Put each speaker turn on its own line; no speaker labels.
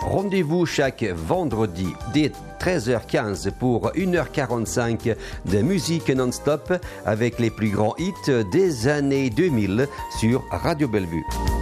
Rendez-vous chaque vendredi dès 13h15 pour 1h45 de musique non-stop avec les plus grands hits des années 2000 sur Radio Bellevue.